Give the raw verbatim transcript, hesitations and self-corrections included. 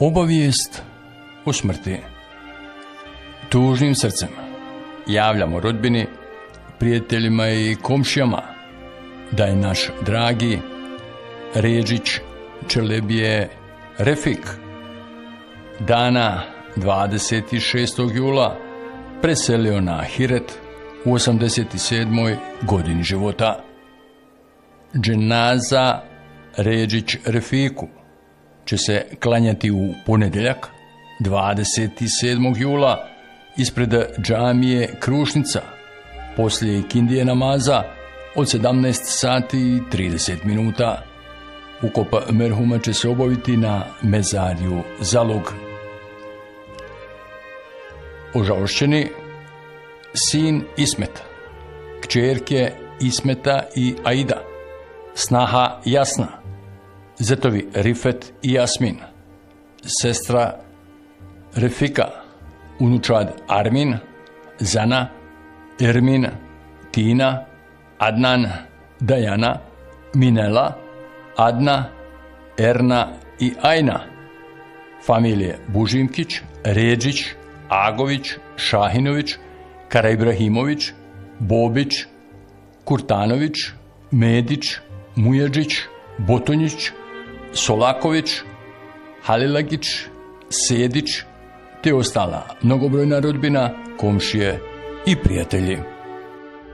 Obavijest o smrti. Tužnim srcem javljamo rodbini, prijateljima i komšijama da je naš dragi Redžić Čelebije Refik dana dvadeset šestog jula preselio na Ahiret u osamdeset sedmoj godini života. Dženaza Redžić Refiku će se klanjati u ponedjeljak dvadeset sedmog jula ispred džamije Krušnica poslije ikindije namaza od sedamnaest sati i trideset minuta. Ukop merhuma će se obaviti na mezarju Zalog. Ožalošćeni sin Ismeta, kćerke Ismeta i Aida, snaha Jasna, zetovi Rifet i Jasmin, sestra Refika, unučad Armin, Zana, Ermin, Tina, Adnan, Dajana, Minela, Adna, Erna i Ajna, familije Bužimkić, Redžić, Agović, Šahinović, Karaibrahimović, Bobić, Kurtanović, Medić, Mujađić, Botonjić, Solaković, Halilagić, Sedić, te ostala mnogobrojna rodbina, komšije i prijatelji.